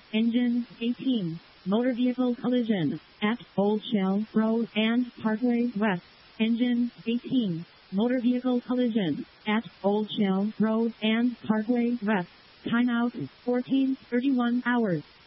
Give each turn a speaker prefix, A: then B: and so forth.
A: Engine 18. Motor vehicle collision at Old Shell Road and Parkway West. Engine 18. Motor vehicle collision at Old Shell Road and Parkway West. Timeout 14:31 hours.